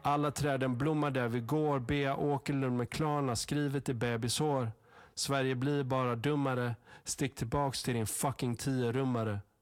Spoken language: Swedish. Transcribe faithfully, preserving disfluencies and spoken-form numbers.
Alla träden blommar där vi går. Bea Åkerlund med Klarna skrivet i bebishår. Sverige blir bara dummare. Stick tillbaks till din fucking tio-rummare.